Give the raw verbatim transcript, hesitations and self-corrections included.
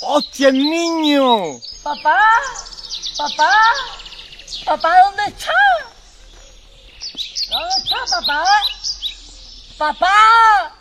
¡Hostia, el niño! Papá, papá, papá, ¿dónde está? ¿Dónde está, papá? Papá.